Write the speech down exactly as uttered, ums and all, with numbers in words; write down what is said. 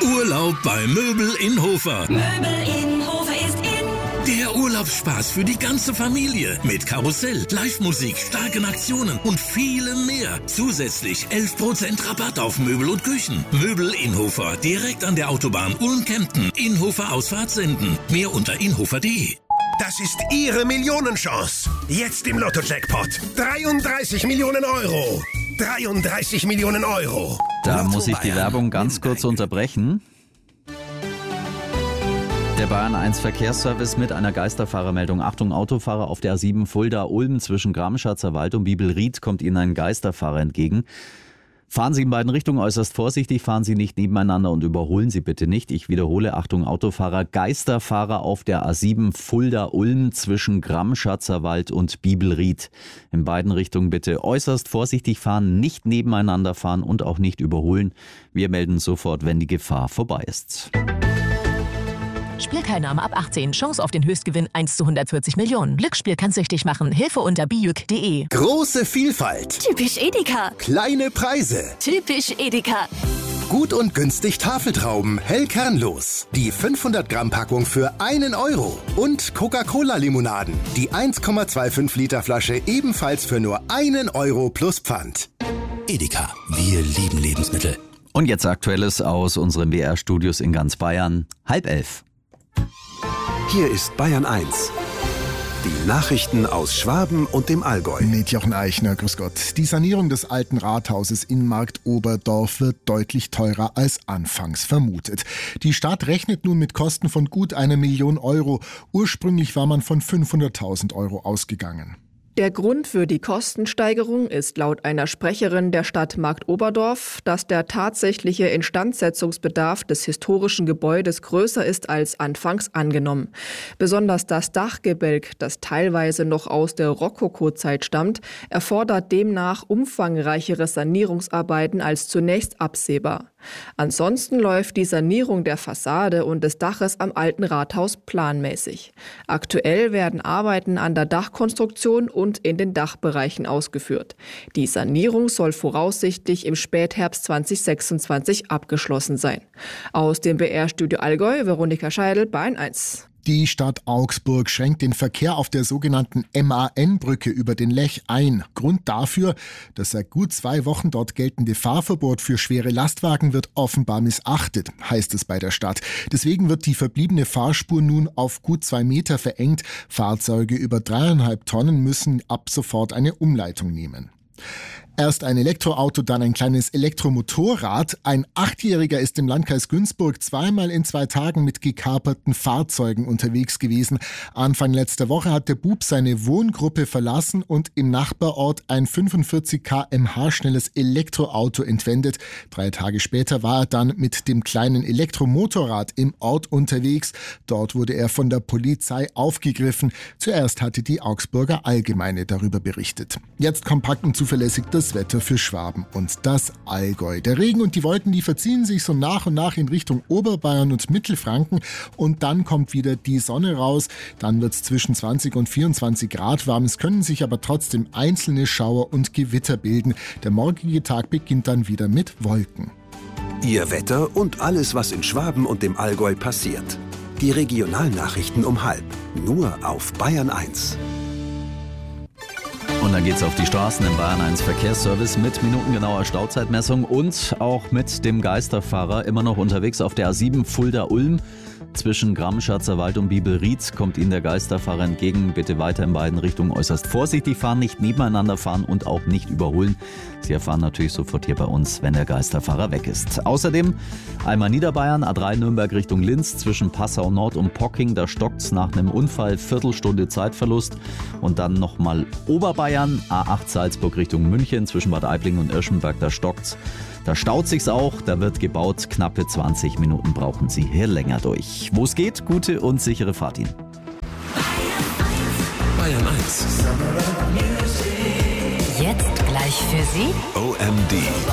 Urlaub bei Möbel in Hofer. Möbel in Hofer ist in. Der Urlaubsspaß für die ganze Familie. Mit Karussell, Live-Musik, starken Aktionen und vielem mehr. Zusätzlich elf Prozent Rabatt auf Möbel und Küchen. Möbel in Hofer, direkt an der Autobahn Ulm-Kempten. Inhofer Ausfahrt senden. Mehr unter inhofer punkt de. Das ist Ihre Millionenchance. Jetzt im Lotto-Jackpot. dreiunddreißig Millionen Euro. dreiunddreißig Millionen Euro. Da Lotto muss ich die Bayern. Werbung ganz kurz unterbrechen. Der Bayern eins Verkehrsservice mit einer Geisterfahrermeldung. Achtung, Autofahrer auf der A sieben Fulda-Ulm zwischen Gramschatzer Wald und Bibelried kommt Ihnen ein Geisterfahrer entgegen. Fahren Sie in beiden Richtungen äußerst vorsichtig, fahren Sie nicht nebeneinander und überholen Sie bitte nicht. Ich wiederhole, Achtung, Autofahrer, Geisterfahrer auf der A sieben Fulda-Ulm zwischen Gramschatzer Wald und Bibelried. In beiden Richtungen bitte äußerst vorsichtig fahren, nicht nebeneinander fahren und auch nicht überholen. Wir melden sofort, wenn die Gefahr vorbei ist. Spielteilnahme ab achtzehn. Chance auf den Höchstgewinn eins zu hundertvierzig Millionen. Glücksspiel kann süchtig machen. Hilfe unter bijuk punkt de. Große Vielfalt. Typisch Edeka. Kleine Preise. Typisch Edeka. Gut und günstig Tafeltrauben, hell kernlos. Die fünfhundert Gramm Packung für einen Euro. Und Coca-Cola-Limonaden. Die eins Komma fünfundzwanzig Liter Flasche ebenfalls für nur einen Euro plus Pfand. Edeka, wir lieben Lebensmittel. Und jetzt Aktuelles aus unseren B R-Studios in ganz Bayern. Halb elf. Hier ist Bayern eins. Die Nachrichten aus Schwaben und dem Allgäu. Mit Jochen Eichner, grüß Gott. Die Sanierung des alten Rathauses in Marktoberdorf wird deutlich teurer als anfangs vermutet. Die Stadt rechnet nun mit Kosten von gut einer Million Euro. Ursprünglich war man von fünfhunderttausend Euro ausgegangen. Der Grund für die Kostensteigerung ist laut einer Sprecherin der Stadt Marktoberdorf, dass der tatsächliche Instandsetzungsbedarf des historischen Gebäudes größer ist als anfangs angenommen. Besonders das Dachgebälk, das teilweise noch aus der Rokoko-Zeit stammt, erfordert demnach umfangreichere Sanierungsarbeiten als zunächst absehbar. Ansonsten läuft die Sanierung der Fassade und des Daches am alten Rathaus planmäßig. Aktuell werden Arbeiten an der Dachkonstruktion und in den Dachbereichen ausgeführt. Die Sanierung soll voraussichtlich im Spätherbst zwanzig sechsundzwanzig abgeschlossen sein. Aus dem B R-Studio Allgäu, Veronika Scheidel, Bayern eins. Die Stadt Augsburg schränkt den Verkehr auf der sogenannten M A N-Brücke über den Lech ein. Grund dafür, das seit gut zwei Wochen dort geltende Fahrverbot für schwere Lastwagen wird offenbar missachtet, heißt es bei der Stadt. Deswegen wird die verbliebene Fahrspur nun auf gut zwei Meter verengt. Fahrzeuge über dreieinhalb Tonnen müssen ab sofort eine Umleitung nehmen. Erst ein Elektroauto, dann ein kleines Elektromotorrad. Ein Achtjähriger ist im Landkreis Günzburg zweimal in zwei Tagen mit gekaperten Fahrzeugen unterwegs gewesen. Anfang letzter Woche hat der Bub seine Wohngruppe verlassen und im Nachbarort ein fünfundvierzig Kilometer pro Stunde schnelles Elektroauto entwendet. Drei Tage später war er dann mit dem kleinen Elektromotorrad im Ort unterwegs. Dort wurde er von der Polizei aufgegriffen. Zuerst hatte die Augsburger Allgemeine darüber berichtet. Jetzt kompakt und zuverlässig das Wetter für Schwaben und das Allgäu. Der Regen und die Wolken, die verziehen sich so nach und nach in Richtung Oberbayern und Mittelfranken und dann kommt wieder die Sonne raus. Dann wird es zwischen zwanzig und vierundzwanzig Grad warm. Es können sich aber trotzdem einzelne Schauer und Gewitter bilden. Der morgige Tag beginnt dann wieder mit Wolken. Ihr Wetter und alles, was in Schwaben und dem Allgäu passiert. Die Regionalnachrichten um halb. Nur auf Bayern eins. Und dann geht's auf die Straßen im Bayern eins Verkehrsservice mit minutengenauer Stauzeitmessung und auch mit dem Geisterfahrer immer noch unterwegs auf der A sieben Fulda-Ulm. Zwischen Gramschatzer Wald und Bibelried kommt Ihnen der Geisterfahrer entgegen. Bitte weiter in beiden Richtungen äußerst vorsichtig fahren, nicht nebeneinander fahren und auch nicht überholen. Sie erfahren natürlich sofort hier bei uns, wenn der Geisterfahrer weg ist. Außerdem einmal Niederbayern, A drei Nürnberg Richtung Linz, zwischen Passau Nord und Pocking. Da stockt's nach einem Unfall, Viertelstunde Zeitverlust. Und dann nochmal Oberbayern, A acht Salzburg Richtung München, zwischen Bad Aibling und Irschenberg. Da stockt's. Da staut sich's auch, da wird gebaut. Knappe zwanzig Minuten brauchen Sie hier länger durch. Wo es geht, gute und sichere Fahrt Ihnen. Bayern eins. Jetzt gleich für Sie O M D.